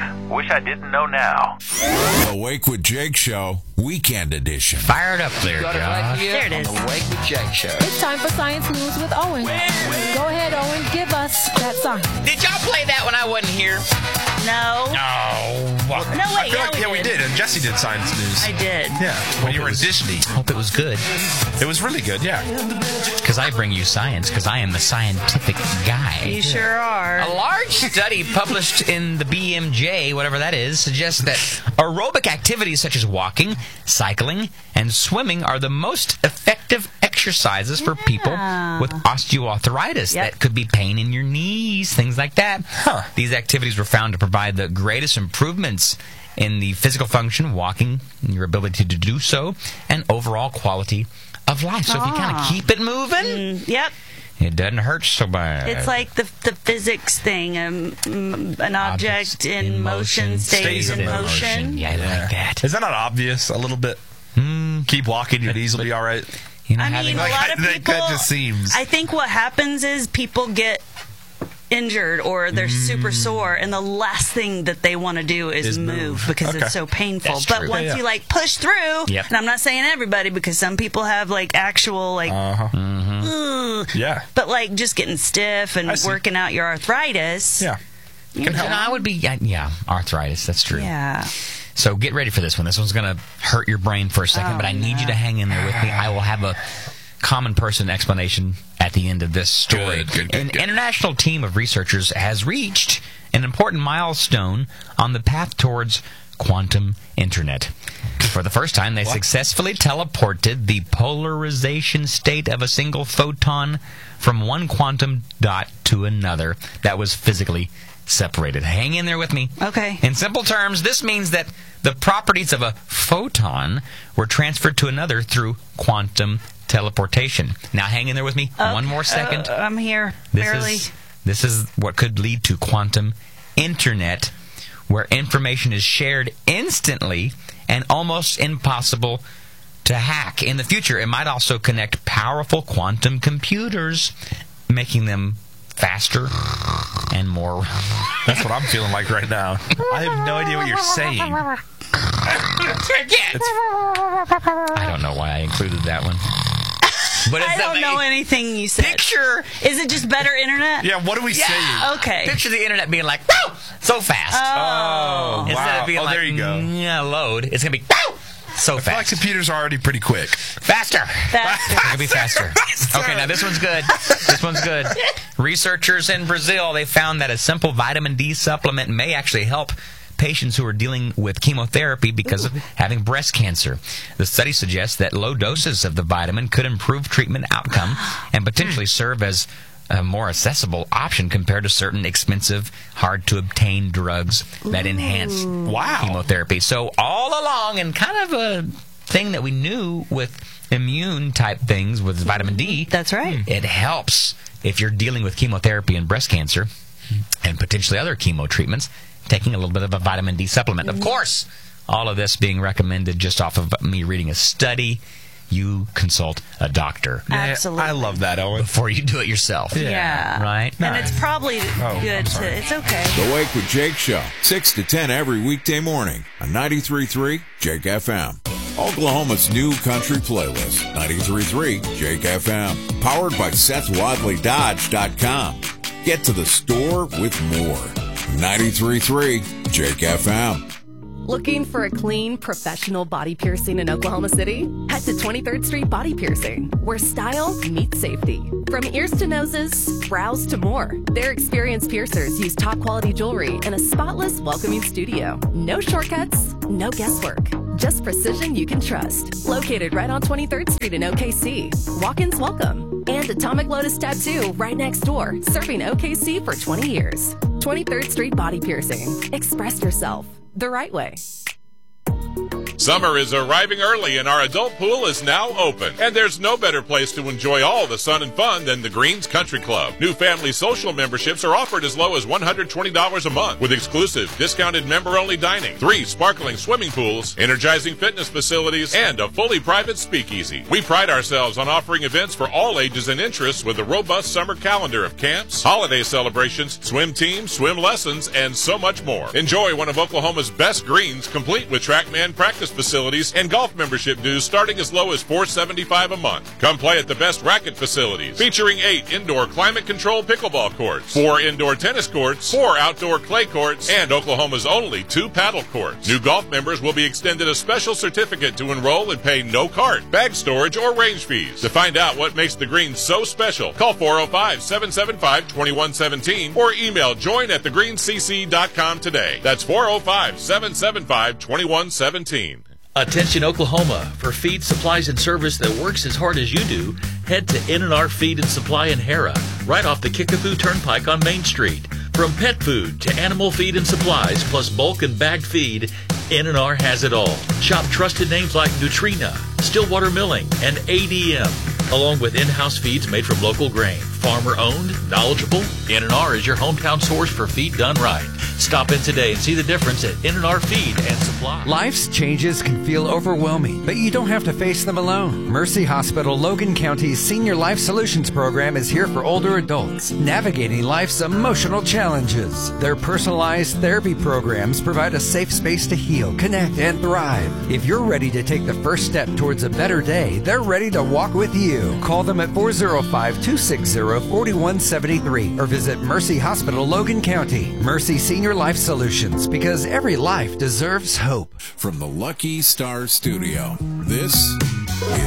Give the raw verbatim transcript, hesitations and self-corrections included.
Wish I didn't know now. The Wake with Jake Show, Weekend Edition. Fire it up there, Got it right Josh. here There it on is. the Wake with Jake Show. It's time for Science News with Owen. Go ahead, Owen. Give us that science. Did y'all play that when I wasn't here? No. No. No, wait, I feel yeah, like, we yeah, we did. did, and Jesse did Science News. I did. Yeah, when you were in Disney. Hope it was good. It was really good, yeah. Because I bring you science, because I am the scientific guy. You sure are. A large study published in the B M J, whatever that is, suggests that aerobic activities such as walking, cycling, and swimming are the most effective exercises for people with osteoarthritis. Yep. That could be pain in your knees, things like that. Huh. These activities were found to provide the greatest improvements in the physical function, walking, your ability to do so, and overall quality of life. So if you kind of keep it moving, Mm, yep. it doesn't hurt so bad. It's like the the physics thing. Um, mm, an object Objects in, motion stays, in motion. Yeah, I like that. Is that not obvious a little bit? Mm, Keep walking, your knees will be all right. you know, I having mean, a Like, lot of that- people. that just seems- I think what happens is people get injured or they're super sore, and the last thing that they want to do is, Is move, move. because Okay. it's so painful. That's but true. once Yeah, yeah. you like push through, Yep. and I'm not saying everybody, because some people have like actual like, Uh-huh. ugh, Yeah. but like just getting stiff I and see. working out your arthritis. Yeah. you And know. I would be, yeah, yeah, arthritis. That's true. Yeah. So get ready for this one. This one's going to hurt your brain for a second, Oh, but I need you no. to hang in there with me. I will have a common person explanation at the end of this story. Good, good, good, An good. international team of researchers has reached an important milestone on the path towards quantum internet. For the first time, they successfully teleported the polarization state of a single photon from one quantum dot to another that was physically separated. Hang in there with me. Okay. In simple terms, this means that the properties of a photon were transferred to another through quantum teleportation. Now, hang in there with me one more second. Uh, I'm here. This Barely. is this is what could lead to quantum internet, where information is shared instantly and almost impossible to hack. In the future, it might also connect powerful quantum computers, making them faster and more. That's what I'm feeling like right now. I have no idea what you're saying. I don't know why I included that one. But I it's don't a- know anything you said. Picture, Is it just better internet? Yeah, what are we saying? Okay. picture the internet being like, woo, so fast. Oh, Instead wow. of being oh, like, there you go. yeah, load, it's going to be, woo, so I feel like fast. computers are already pretty quick. Faster. Faster. It's going to be faster. Okay, now this one's good. This one's good. Researchers in Brazil, they found that a simple vitamin D supplement may actually help patients who are dealing with chemotherapy because of having breast cancer. The study suggests that low doses of the vitamin could improve treatment outcome and potentially serve as a more accessible option compared to certain expensive, hard-to-obtain drugs that enhance Wow. chemotherapy. So all along, and kind of a thing that we knew with immune-type things with vitamin D, That's right. it helps if you're dealing with chemotherapy and breast cancer and potentially other chemo treatments, taking a little bit of a vitamin D supplement. Of course, all of this being recommended just off of me reading a study. You consult a doctor Absolutely. I love that, Owen. before you do it yourself. Yeah. Right? And it's probably I'm good sorry. to. It's okay. The Wake with Jake Show, six to ten every weekday morning on ninety-three point three Jake F M. Oklahoma's new country playlist, ninety-three point three Jake F M. Powered by Seth Wadley Dodge dot com. Get to the store with more. ninety-three point three Jake F M. Looking for a clean, professional body piercing in Oklahoma City? Head to twenty-third Street Body Piercing, where style meets safety. From ears to noses, brows to more, their experienced piercers use top-quality jewelry in a spotless, welcoming studio. No shortcuts, no guesswork. Just precision you can trust. Located right on twenty-third Street in O K C. Walk-ins welcome. And Atomic Lotus Tattoo right next door, serving O K C for twenty years. twenty-third Street Body Piercing. Express yourself the right way. Summer is arriving early and our adult pool is now open. And there's no better place to enjoy all the sun and fun than the Greens Country Club. New family social memberships are offered as low as one hundred twenty dollars a month with exclusive discounted member-only dining, three sparkling swimming pools, energizing fitness facilities, and a fully private speakeasy. We pride ourselves on offering events for all ages and interests with a robust summer calendar of camps, holiday celebrations, swim teams, swim lessons, and so much more. Enjoy one of Oklahoma's best greens, complete with TrackMan practice facilities and golf membership dues starting as low as four dollars and seventy-five cents a month. Come play at the best racket facilities, featuring eight indoor climate-controlled pickleball courts, four indoor tennis courts, four outdoor clay courts, and Oklahoma's only two paddle courts. New golf members will be extended a special certificate to enroll and pay no cart, bag storage, or range fees. To find out what makes the greens so special, call four oh five, seven seven five, two one one seven or email join at the green c c dot com today. That's four oh five, seven seven five, two one one seven. Attention Oklahoma, for feed, supplies, and service that works as hard as you do, head to N and R Feed and Supply in Hera, right off the Kickapoo Turnpike on Main Street. From pet food to animal feed and supplies, plus bulk and bagged feed, N and R has it all. Shop trusted names like Nutrina, Stillwater Milling, and A D M, along with in-house feeds made from local grain. Farmer-owned, knowledgeable, N and R is your hometown source for feed done right. Stop in today and see the difference at N and R Feed and Supply. Life's changes can feel overwhelming, but you don't have to face them alone. Mercy Hospital Logan County's Senior Life Solutions Program is here for older adults, navigating life's emotional challenges. Their personalized therapy programs provide a safe space to heal, connect, and thrive. If you're ready to take the first step towards a better day, they're ready to walk with you. Call them at four oh five, two six zero, four one seven three or visit Mercy Hospital Logan County. Mercy Senior Life Solutions, because every life deserves hope. From the Lucky Star Studio, this